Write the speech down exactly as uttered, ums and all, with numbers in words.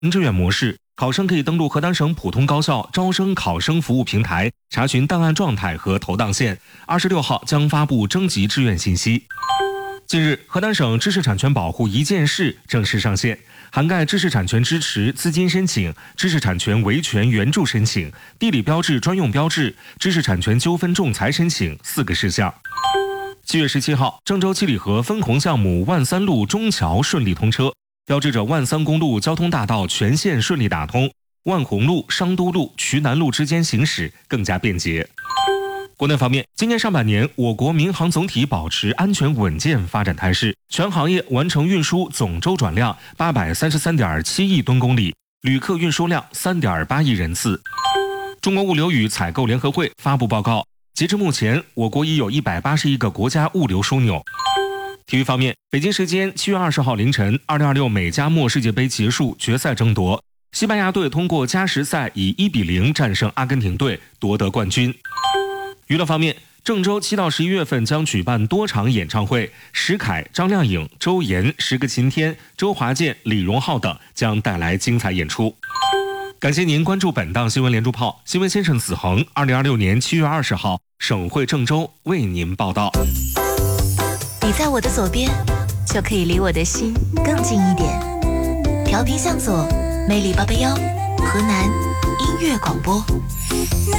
志愿模式，考生可以登录河南省普通高校招生考生服务平台查询档案状态和投档线。二十六号将发布征集志愿信息。近日，河南省知识产权保护一件事正式上线，涵盖知识产权支持资金申请、知识产权维权援助申请、地理标志专用标志、知识产权纠纷仲裁申请四个事项。七月十七号，郑州七里河分洪项目万三路中桥顺利通车，标志着万三公路交通大道全线顺利打通，万宏路、商都路、渠南路之间行驶更加便捷。国内方面，今年上半年，我国民航总体保持安全稳健发展态势，全行业完成运输总周转量八百三十三点七亿吨公里，旅客运输量三点八亿人次。中国物流与采购联合会发布报告，截至目前，我国已有一百八十一个国家物流枢纽。体育方面，北京时间七月二十号凌晨，二零二六美加墨世界杯结束决赛争夺，西班牙队通过加时赛以一比零战胜阿根廷队，夺得冠军。娱乐方面，郑州七到十一月份将举办多场演唱会，石凯、张靓颖、周岩、十个晴天、周华健、李荣浩等将带来精彩演出。感谢您关注本档新闻连珠炮，新闻先生子恒，二零二六年七月二十号，省会郑州为您报道。 你在我的左边，就可以离我的心更近一点。调频向左，魅力八八幺，河南音乐广播。